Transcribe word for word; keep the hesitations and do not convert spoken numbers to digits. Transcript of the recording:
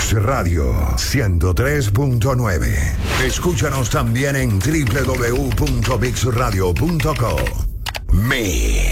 Mix Radio ciento tres punto nueve. Escúchanos también en doble u doble u doble u punto mix radio punto com. Mix.